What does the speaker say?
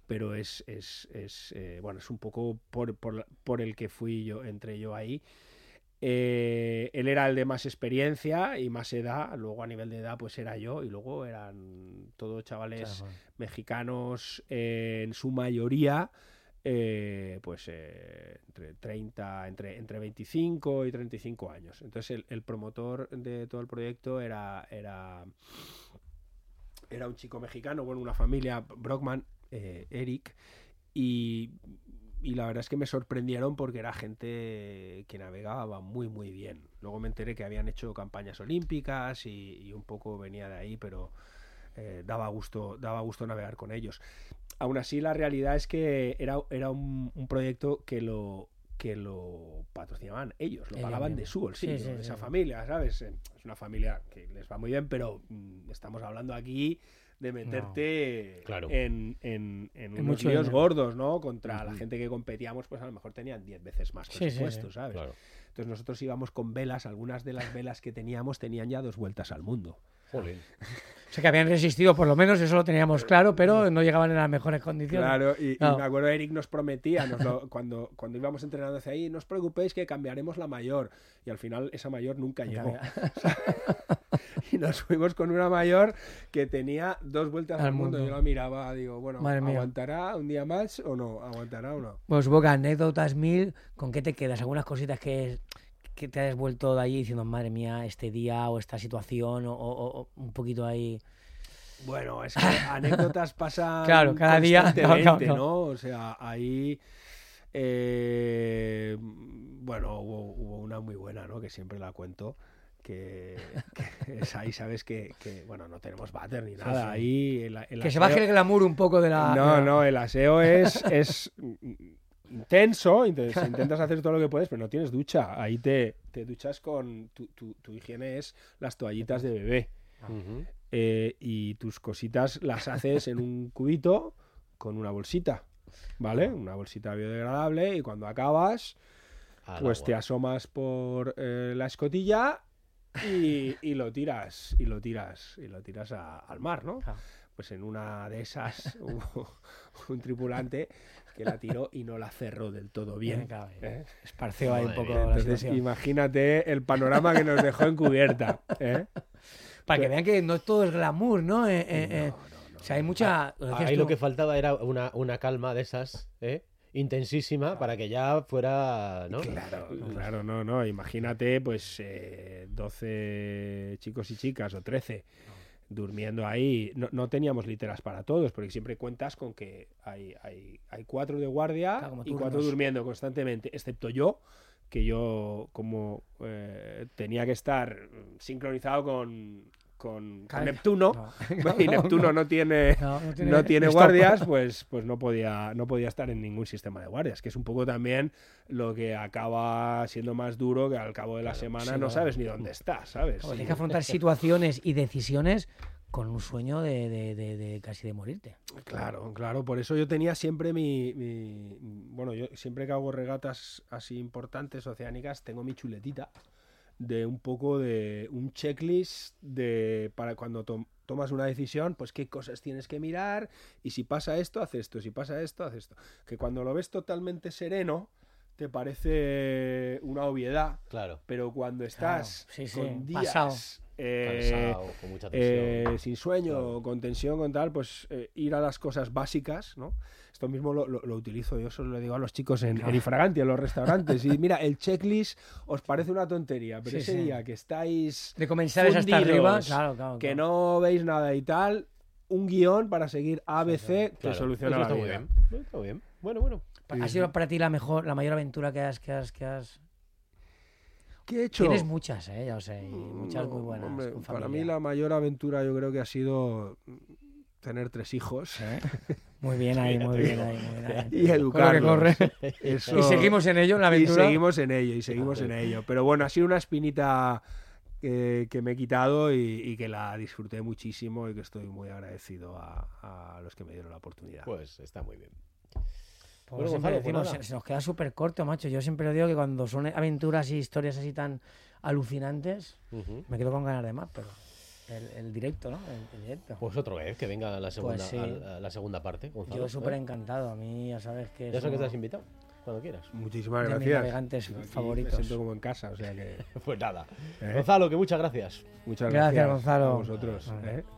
pero bueno, es un poco por el que entré yo ahí. Él era el de más experiencia y más edad, luego a nivel de edad pues era yo, y luego eran todos chavales mexicanos, en su mayoría entre 25 y 35 años. Entonces el promotor de todo el proyecto era un chico mexicano, bueno, una familia, Brockman, Eric, y la verdad es que me sorprendieron porque era gente que navegaba muy muy bien. Luego me enteré que habían hecho campañas olímpicas y un poco venía de ahí, pero daba gusto navegar con ellos. Aún así, la realidad es que era un proyecto que lo patrocinaban ellos, lo pagaban de su bolsillo, de esa familia, ¿sabes? Es una familia que les va muy bien, pero estamos hablando aquí de meterte en unos líos gordos, ¿no? Contra la gente que competíamos, pues a lo mejor tenían 10 veces más presupuesto, ¿sabes? Claro. Entonces nosotros íbamos con velas, algunas de las velas que teníamos tenían ya 2 vueltas al mundo. Jolín. O sea que habían resistido, por lo menos eso lo teníamos claro, pero no llegaban en las mejores condiciones. Claro, y me acuerdo, Eric nos prometía, cuando íbamos entrenando hacia ahí, no os preocupéis que cambiaremos la mayor, y al final esa mayor nunca llegó. Y nos fuimos con una mayor que tenía 2 vueltas al mundo. Yo la miraba, digo, bueno, ¿aguantará un día más o no? ¿Aguantará o no? Pues supongo que anécdotas 1000, ¿con qué te quedas? ¿Algunas cositas que te hayas vuelto de allí diciendo, madre mía, este día o esta situación o un poquito ahí? Bueno, es que anécdotas pasan claro, cada día, ¿no? O sea, ahí bueno, hubo una muy buena, ¿no? Que siempre la cuento, que es ahí, sabes que bueno, no tenemos váter ni nada. Ahí el que aseo, se baje el glamour un poco de la... No, el aseo es intenso, intentas hacer todo lo que puedes, pero no tienes ducha. Ahí te duchas con tu higiene, es las toallitas de bebé. Y tus cositas las haces en un cubito con una bolsita, ¿vale? Una bolsita biodegradable, y cuando acabas pues te asomas por la escotilla y lo tiras al mar, ¿no? Pues en una de esas hubo un tripulante que la tiró y no la cerró del todo bien. Esparció ahí un poco la situación. Imagínate el panorama que nos dejó encubierta. Para que vean que no todo es glamour, ¿no? O sea, hay mucha... Ahí lo que faltaba era una calma de esas, intensísima, para que ya fuera, ¿no? Claro, no. Imagínate, pues, 12 chicos y chicas o 13 durmiendo ahí. No teníamos literas para todos, porque siempre cuentas con que hay 4 de guardia y 4 durmiendo constantemente, excepto yo, que yo como tenía que estar sincronizado con Neptuno, y Neptuno no tiene guardias, pues no podía estar en ningún sistema de guardias, que es un poco también lo que acaba siendo más duro, que al cabo de la semana no sabes ni dónde estás, ¿sabes? Tienes que afrontar situaciones y decisiones con un sueño de casi de morirte. Claro, por eso yo tenía siempre bueno, yo siempre que hago regatas así importantes, oceánicas, tengo mi chuletita de un poco de un checklist para cuando tomas una decisión, pues qué cosas tienes que mirar, y si pasa esto, haz esto, si pasa esto, haz esto. Que cuando lo ves totalmente sereno, te parece una obviedad, pero cuando estás con días cansado, con mucha tensión, sin sueño, con tensión, con tal, pues ir a las cosas básicas, ¿no? Esto mismo lo utilizo, yo solo le digo a los chicos en Infraganti, en los restaurantes, y mira, el checklist os parece una tontería, pero ese día que estáis de comensales hasta arriba, que no veis nada y tal, un guión para seguir ABC te soluciona la vida. Está bien. Bueno. ¿Ha sido para ti la mayor aventura que has ¿Qué he hecho? Tienes muchas, ya lo sé, y muchas muy buenas. Hombre, para mí la mayor aventura yo creo que ha sido tener 3 hijos. Muy bien ahí. Y educarlos. Eso... Y seguimos en ello, en la aventura. Y seguimos en ello. Pero bueno, ha sido una espinita que me he quitado y que la disfruté muchísimo, y que estoy muy agradecido a los que me dieron la oportunidad. Pues está muy bien. Pues Gonzalo, decimos, se nos queda súper corto, macho. Yo siempre digo que cuando son aventuras y historias así tan alucinantes, me quedo con ganas de más, pero... el directo, ¿no? El directo. Pues otro vez, que venga la segunda, Pues sí. a la segunda parte, Gonzalo. Yo súper encantado. A mí ya sabes que Ya es sé que uno estás invitado, cuando quieras. Muchísimas de mis gracias. navegantes Yo aquí favoritos. Me siento como en casa, o sea que... Pues nada. ¿Eh? Gonzalo, que muchas gracias. Muchas Gracias, gracias Gonzalo. a vosotros. Vale. ¿eh?